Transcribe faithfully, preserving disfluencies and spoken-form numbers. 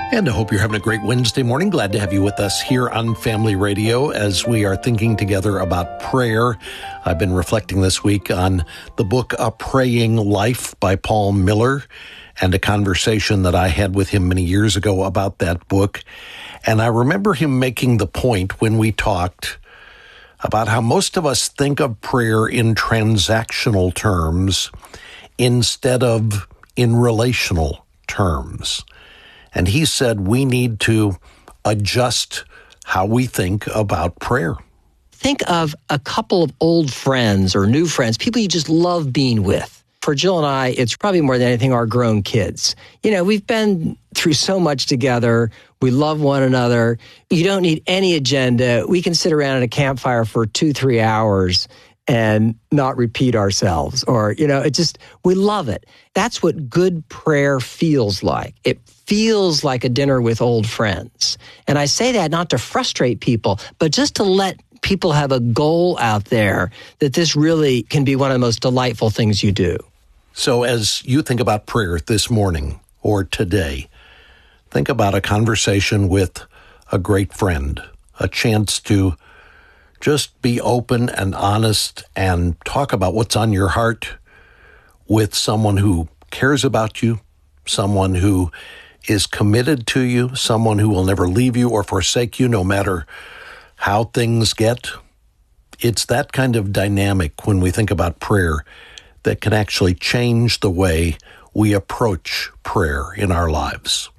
And I hope you're having a great Wednesday morning. Glad to have you with us here on Family Radio as we are thinking together about prayer. I've been reflecting this week on the book A Praying Life by Paul Miller and a conversation that I had with him many years ago about that book. And I remember him making the point when we talked about how most of us think of prayer in transactional terms instead of in relational terms. And he said we need to adjust how we think about prayer. Think of a couple of old friends or new friends, people you just love being with. For Jill and I, it's probably more than anything our grown kids. You know, we've been through so much together. We love one another. You don't need any agenda. We can sit around at a campfire for two, three hours and not repeat ourselves. Or, you know, it just, we love it. That's what good prayer feels like. It feels like a dinner with old friends. And I say that not to frustrate people, but just to let people have a goal out there that this really can be one of the most delightful things you do. So as you think about prayer this morning or today, think about a conversation with a great friend, a chance to just be open and honest and talk about what's on your heart with someone who cares about you, someone who is committed to you, someone who will never leave you or forsake you no matter how things get. It's that kind of dynamic when we think about prayer that can actually change the way we approach prayer in our lives.